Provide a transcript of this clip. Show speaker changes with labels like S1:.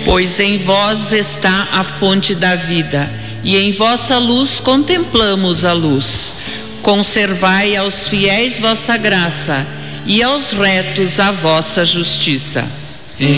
S1: Pois em vós está a fonte da vida, e em vossa luz contemplamos a luz. Conservai aos fiéis vossa graça, e aos retos a vossa justiça.